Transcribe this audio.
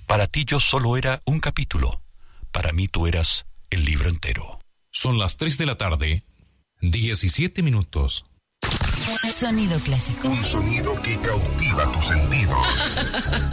Para ti yo solo era un capítulo. Para mí tú eras el libro entero. Son las 3 de la tarde, 17 minutos. Sonido clásico. Un sonido que cautiva tus sentidos.